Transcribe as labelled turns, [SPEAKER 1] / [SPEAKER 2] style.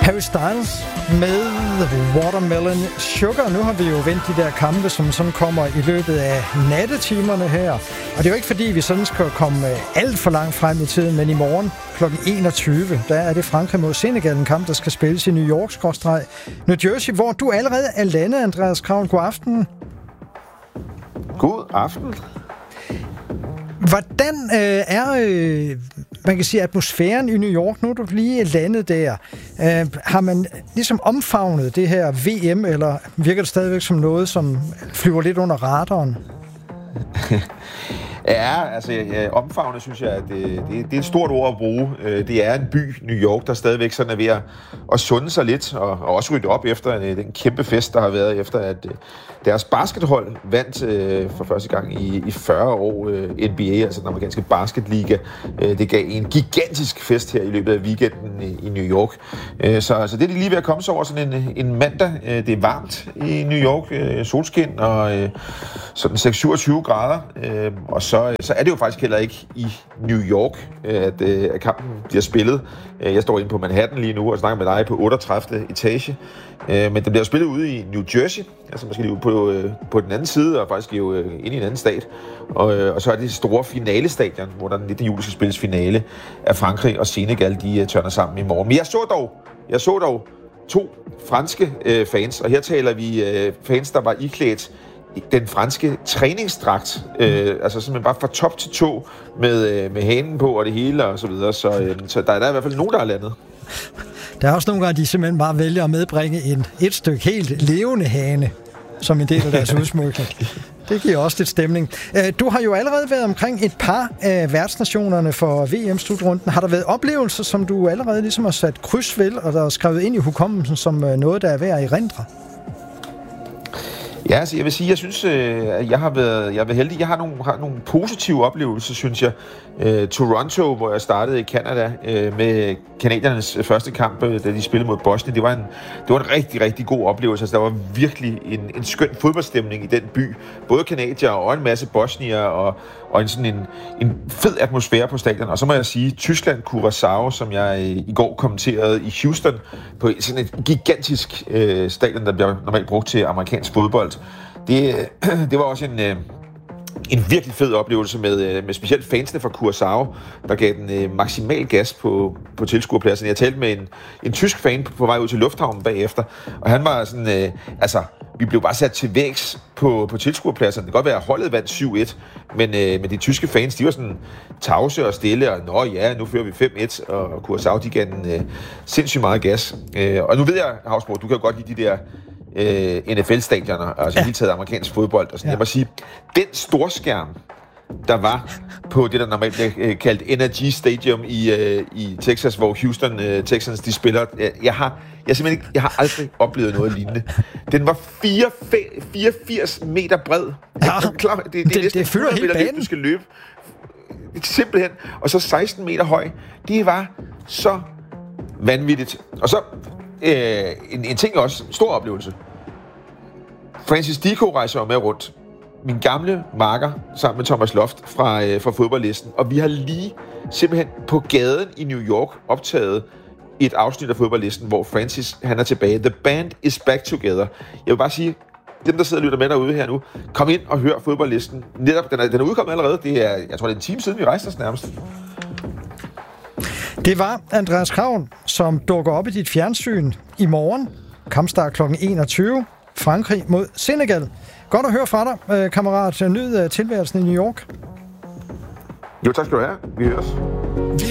[SPEAKER 1] Harry Styles med Watermelon Sugar. Nu har vi jo vendt de der kampe, som sådan kommer i løbet af nattetimerne her. Og det er jo ikke fordi, vi sådan skal komme alt for langt frem i tiden, men i morgen kl. 21, der er det Frankrig mod Senegal, en kamp, der skal spilles i New York/New Jersey, hvor du allerede er landet, Andreas Kraven. God aften.
[SPEAKER 2] God aften.
[SPEAKER 1] Hvordan er man kan sige, atmosfæren i New York? Nu er du lige landet der. Har man ligesom omfavnet det her VM, eller virker det stadigvæk som noget, som flyver lidt under radaren?
[SPEAKER 2] Ja, altså omfavnet synes jeg, at det er et stort ord at bruge. Det er en by, New York, der stadigvæk sådan er ved at sunde sig lidt, og også rydde op efter den kæmpe fest, der har været efter, at deres baskethold vandt for første gang i 40 år NBA, altså den amerikanske basketliga. Det gav en gigantisk fest her i løbet af weekenden i New York. Så det er de lige ved at komme sig over sådan en mandag. Det er varmt i New York, solskin og sådan 6-27 grader, og så er det jo faktisk heller ikke i New York, at kampen bliver spillet. Jeg står inde på Manhattan lige nu og snakker med dig på 38. etage. Men den bliver spillet ude i New Jersey, altså måske lige ude på den anden side, og faktisk jo inde i en anden stat. Og så er det store finalestadion, hvor der den 19. juli skal spilles finale af Frankrig og Senegal, de tørner sammen i morgen. Men jeg så dog 2 franske fans, og her taler vi fans, der var iklædt den franske træningsdragt, altså simpelthen bare fra top til tå med hanen på og det hele og så videre, så der er i hvert fald nogen, der er landet.
[SPEAKER 1] Der er også nogle gange, de simpelthen bare vælger at medbringe et stykke helt levende hane som en del af deres udsmykning. Det giver også lidt stemning. Du har jo allerede været omkring et par af værtsnationerne for VM-slutrunden. Har der været oplevelser, som du allerede ligesom har sat kryds ved, og der er skrevet ind i hukommelsen som noget, der er værd at erindre?
[SPEAKER 2] Ja, altså jeg vil sige, jeg synes, at jeg har været heldig. Jeg har nogle positive oplevelser, synes jeg. Toronto, hvor jeg startede i Canada med canadiernes første kamp, da de spillede mod Bosnien. Det var en rigtig, rigtig god oplevelse. Altså, der var virkelig en skøn fodboldstemning i den by. Både canadier og en masse bosnier og en fed atmosfære på stadion. Og så må jeg sige, Tyskland, Curaçao, som jeg i går kommenterede i Houston, på sådan et gigantisk stadion, der bliver normalt brugt til amerikansk fodbold. Det var også en virkelig fed oplevelse med specielt fansene fra Curaçao, der gav den maksimal gas på tilskuerpladsen. Jeg talte med en tysk fan på vej ud til lufthavnen bagefter, og han var sådan, vi blev bare sat til vægs på tilskuerpladsen. Det kan godt være, at holdet vandt 7-1, men de tyske fans, de var sådan tavse og stille, og nu fører vi 5-1, og Curaçao, de gav den sindssygt meget gas. Og nu ved jeg, Havsborg, du kan jo godt lide de der NFL-stadioner, altså hele taget amerikansk fodbold og sådan. Ja. Jeg må sige, den storskærm, der var på det, der normalt bliver kaldt Energy Stadium i Texas, hvor Houston Texans, de spiller. Jeg har aldrig oplevet noget lignende. Den var 84 meter bred.
[SPEAKER 1] Ja,
[SPEAKER 2] det fylder hele banen. Du skal løbe. Simpelthen. Og så 16 meter høj. Det var så vanvittigt. Og så en ting også, stor oplevelse. Francis Dico rejser med rundt. Min gamle marker sammen med Thomas Loft fra fodboldlisten. Og vi har lige simpelthen på gaden i New York optaget et afsnit af fodboldlisten, hvor Francis han er tilbage. The band is back together. Jeg vil bare sige, dem der sidder og lytter med derude her nu, kom ind og hør fodboldlisten. Netop, den er udkommet allerede. Jeg tror, det er en time siden, vi rejste os nærmest.
[SPEAKER 1] Det var Andreas Kraven, som dukker op i dit fjernsyn i morgen. Kampstart kl. 21. Frankrig mod Senegal. Godt at høre fra dig, kammerat. Nyd tilværelsen i New York.
[SPEAKER 2] Jo, tak skal du have. Vi høres.